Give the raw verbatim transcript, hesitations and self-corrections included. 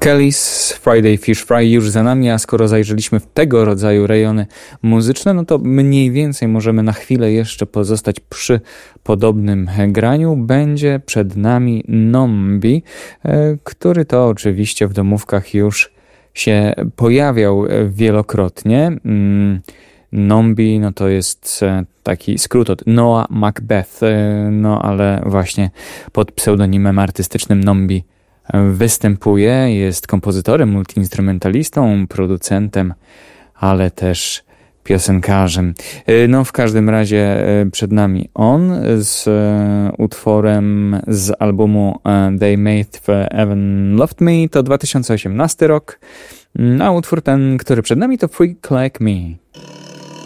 Kelly's Friday Fish Fry już za nami, a skoro zajrzeliśmy w tego rodzaju rejony muzyczne, no to mniej więcej możemy na chwilę jeszcze pozostać przy podobnym graniu. Będzie przed nami Nombi, który to oczywiście w domówkach już się pojawiał wielokrotnie. Nombi, no to jest taki skrót od Noah Macbeth, no ale właśnie pod pseudonimem artystycznym Nombi występuje, jest kompozytorem, multiinstrumentalistą, producentem, ale też piosenkarzem. No w każdym razie przed nami on z utworem z albumu They Made Evan Loved Me, to dwa tysiące osiemnasty rok, a utwór ten, który przed nami, to Freak Like Me.